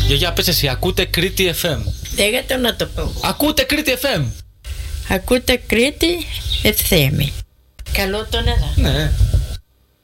Γιαγιά, πες εσύ, ακούτε Κρήτη FM. Λέγατε να το πω. Ακούτε Κρήτη FM. Ακούτε Κρήτη ευθέμη. Καλό τον έδα. Ναι.